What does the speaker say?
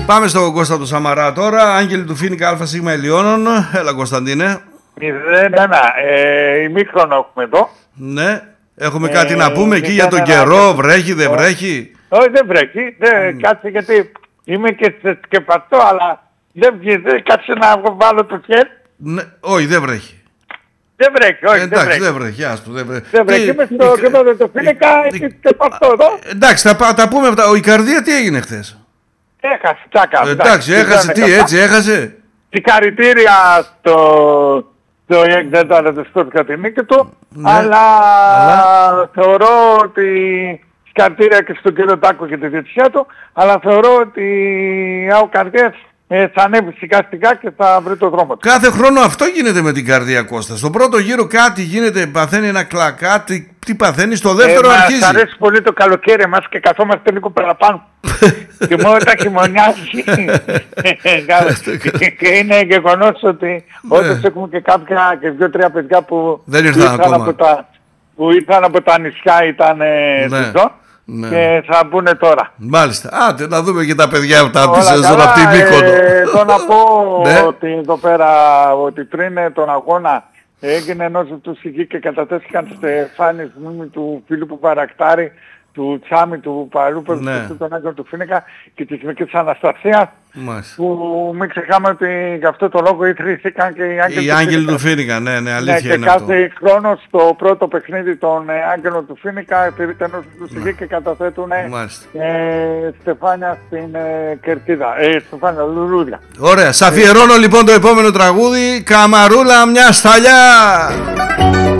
Πάμε στον Κώστα του Σαμαρά τώρα. Άγγελοι του Φοίνικα ΑΣ Ελιώνων. Έλα Κωνσταντίνε. 0-1. Ημίχρονο έχουμε εδώ. Ναι. Έχουμε κάτι να πούμε εκεί για τον καιρό. Βρέχει, δεν βρέχει? Όχι, δεν βρέχει. Κάτσε γιατί είμαι και σκεπαστό, αλλά δεν βγει. Κάτσε να βάλω το χέρι. Ναι, όχι, δεν βρέχει. Δεν βρέχει, όχι. Εντάξει, δεν βρέχει. Άστο, δεν βρέχει. Δεν βρέχει. Είμαι στο κέντρο του Φοίνικα και σκεπαστό εδώ. Εντάξει, θα τα πούμε αυτά. Η Καρδία τι έγινε χθες? Έχασε, τσάκα. Εντάξει, έχασε τι, έτσι έχασε. Συγχαρητήρια στο ΙΕΚ, δεν το αναδεστώθηκα την νίκη του, ναι, αλλά θεωρώ ότι συγχαρητήρια και στον κύριο Τάκο και τη διετησία του, αλλά θεωρώ ότι η ΑΟ Καρδιάς θα ανέβει σιγά σιγά και θα βρει το δρόμο του. Κάθε χρόνο αυτό γίνεται με την Καρδία, Κώστα. Στον πρώτο γύρο κάτι γίνεται, παθαίνει ένα κλακάτι, τι παθαίνει, στο δεύτερο αρχίζει. Μας αρέσει πολύ το καλοκαίρι εμάς και καθόμαστε λίγο παραπάνω. Και μόνο τα χειμωνιάζει. Και είναι γεγονός ότι όντως έχουμε και κάποια και 2-3 παιδιά που ήρθαν από τα νησιά, ήταν εδώ. Ναι. Και θα μπουν τώρα. Μάλιστα. Άντε να δούμε και τα παιδιά αυτά τη σεζόν από την Μύκονο. Θέλω να πω ότι εδώ πέρα ότι πριν τον αγώνα έγινε ενός του συγγύη και κατατέθηκαν στεφάνιες μνήμη του Φίλιππου Παρακτάρη, του Τσάμι, του Παλού, τον Άγγελο του Φοίνικα και της Μικρής Αναστασίας, που μην ξεχάμε ότι γι' αυτό το λόγο ήθηκαν και οι Άγγελοι του Φοίνικα. Ναι, αλήθεια είναι αυτό. Και κάθε χρόνο στο πρώτο παιχνίδι των Άγγελων του Φοίνικα τηρείται ενός του συγγύη και καταθέτουν στεφάνια στην Κερκίδα, στεφάνια λουλούδια. Ωραία, σ' αφιερώνω λοιπόν το επόμενο τραγούδι, Καμαρούλα μια σταλιά.